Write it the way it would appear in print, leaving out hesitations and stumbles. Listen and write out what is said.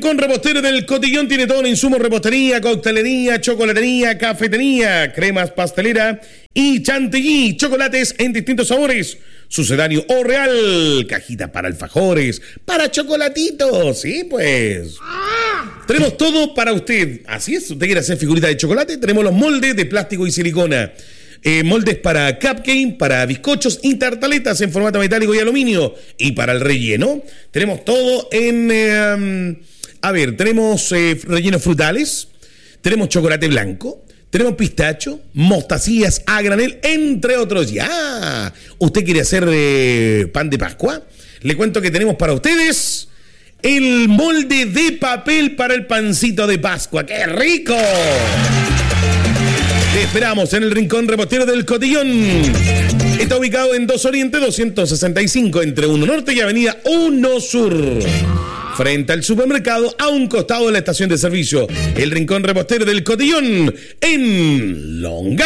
Rincón Repostero del Cotillón tiene todo en insumos: repostería, coctelería, chocolatería, cafetería, cremas pastelera y chantilly, chocolates en distintos sabores, sucedáneo o real, cajita para alfajores, para chocolatitos, sí, pues. Tenemos todo para usted. Así es, usted quiere hacer figuritas de chocolate, tenemos los moldes de plástico y silicona. Moldes para cupcake, para bizcochos y tartaletas en formato metálico y aluminio. Y para el relleno, tenemos todo en... tenemos rellenos frutales, tenemos chocolate blanco, tenemos pistacho, mostacillas a granel, entre otros. ¡Ya! ¿Usted quiere hacer pan de Pascua? Le cuento que tenemos para ustedes el molde de papel para el pancito de Pascua. ¡Qué rico! Te esperamos en el Rincón Repostero del Cotillón. Está ubicado en 2 Oriente 265, entre 1 Norte y Avenida 1 Sur, frente al supermercado, a un costado de la estación de servicio. El Rincón Repostero del Cotillón en Longa.